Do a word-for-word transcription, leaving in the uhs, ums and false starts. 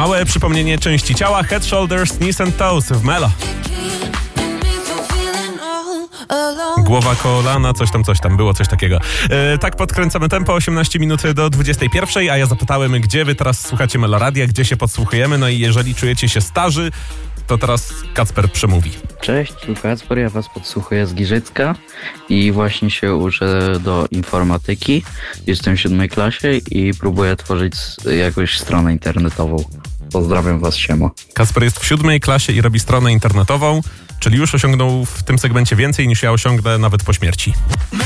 Małe przypomnienie części ciała: Head, Shoulders, Knees and Toes w Melo. Głowa, kolana, coś tam, coś tam, było coś takiego. E, tak podkręcamy tempo, osiemnaście minut do dwudziestej pierwszej, a ja zapytałem, gdzie wy teraz słuchacie Meloradia, gdzie się podsłuchujemy, no i jeżeli czujecie się starzy, to teraz Kacper przemówi. Cześć, tu Kacper, ja was podsłuchuję z Giżycka i właśnie się uczę do informatyki. Jestem w siódmej klasie i próbuję tworzyć jakąś stronę internetową. Pozdrawiam was, siema. Kacper jest w siódmej klasie i robi stronę internetową, czyli już osiągnął w tym segmencie więcej niż ja osiągnę nawet po śmierci.